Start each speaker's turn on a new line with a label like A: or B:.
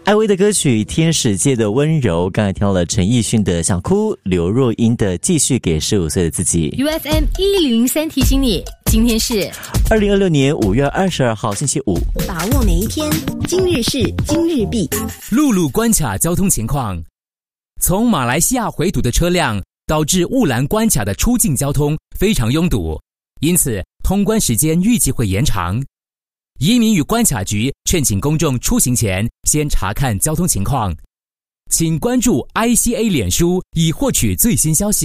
A: 艾薇的歌曲《天使界的温柔》，刚才听到了陈奕迅的《想哭》，刘若英的《继续给15岁的自己》。
B: UFM 1003提醒你，今天是
A: 2026年5月22号星期五，
C: 把握每一天，今日事今日毕。
D: 陆路关卡交通情况：从马来西亚回堵的车辆导致雾兰关卡的出境交通非常拥堵，因此通关时间预计会延长。移民与关卡局劝请公众出行前先查看交通情况，请关注 ICA 脸书以获取最新消息。